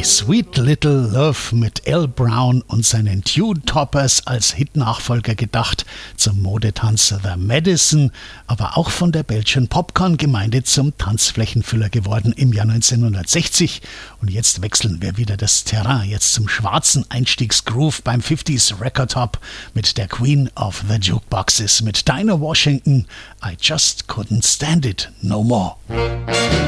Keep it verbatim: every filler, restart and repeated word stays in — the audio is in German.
Sweet Little Love mit Al Brown und seinen Tune Toppers als Hitnachfolger gedacht zum Modetanz The Madison, aber auch von der Belgian Popcorn-Gemeinde zum Tanzflächenfüller geworden im Jahr neunzehnhundertsechzig. Und jetzt wechseln wir wieder das Terrain, jetzt zum schwarzen Einstiegsgroove beim fünfziger Record Hop mit der Queen of the Jukeboxes, mit Dinah Washington, I Just Couldn't Stand It No More.